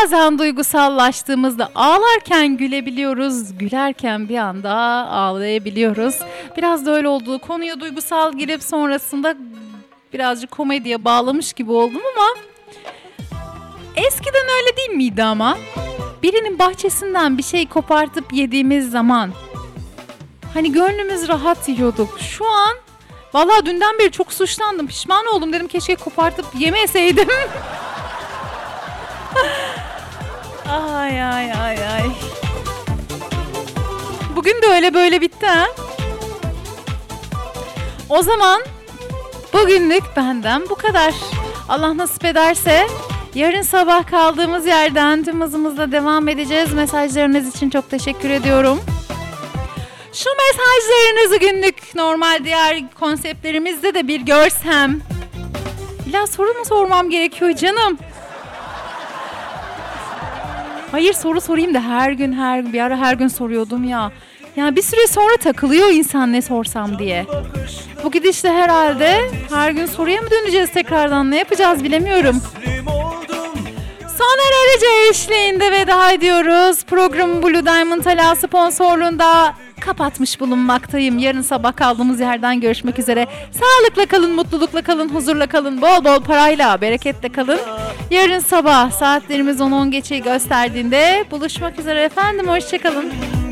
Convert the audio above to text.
Bazen duygusallaştığımızda ağlarken gülebiliyoruz, gülerken bir anda ağlayabiliyoruz. Biraz da öyle oldu. Konuya duygusal girip sonrasında birazcık komediye bağlamış gibi oldum ama eskiden öyle değil miydi ama? Birinin bahçesinden bir şey kopartıp yediğimiz zaman hani gönlümüz rahat yiyorduk. Şu an vallahi dünden beri çok suçlandım. Pişman oldum, dedim keşke kopartıp yemeseydim. Ay ay ay ay. Bugün de öyle böyle bitti ha. O zaman bugünlük benden bu kadar. Allah nasip ederse yarın sabah kaldığımız yerden tüm hızımızla devam edeceğiz. Mesajlarınız için çok teşekkür ediyorum. Şu mesajlarınızı günlük normal diğer konseptlerimizde de bir görsem. İlla soru mu sormam gerekiyor canım? Hayır, soru sorayım da her gün bir ara her gün soruyordum ya. Yani bir süre sonra takılıyor insan ne sorsam diye. Bu gidişle herhalde her gün soruya mı döneceğiz tekrardan, ne yapacağız bilemiyorum. Soner Arıca eşliğinde veda ediyoruz. Programı Blue Diamond Hala sponsorluğunda kapatmış bulunmaktayım. Yarın sabah kaldığımız yerden görüşmek üzere. Sağlıkla kalın, mutlulukla kalın, huzurla kalın, bol bol parayla, bereketle kalın. Yarın sabah saatlerimiz 10 geçeyi gösterdiğinde buluşmak üzere efendim. Hoşçakalın.